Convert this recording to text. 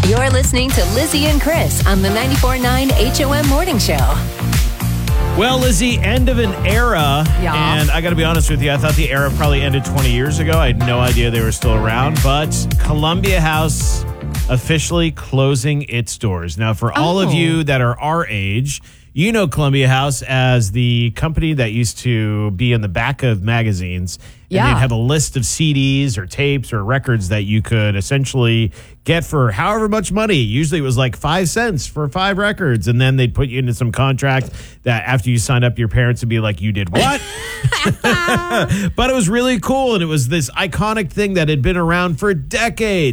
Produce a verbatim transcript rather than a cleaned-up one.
You're listening to Lizzie and Chris on the ninety-four point nine H O M Morning Show. Well, Lizzie, end of an era. Yeah. And I got to be honest with you, I thought the era probably ended twenty years ago. I had no idea they were still around. But Columbia House officially closing its doors. Now, for all Oh. of you that are our age, you know Columbia House as the company that used to be in the back of magazines. And Yeah. they'd have a list of C Ds or tapes or records that you could essentially get for however much money. Usually it was like five cents for five records. And then they'd put you into some contract that after you signed up, your parents would be like, you did what? But it was really cool. And it was this iconic thing that had been around for decades.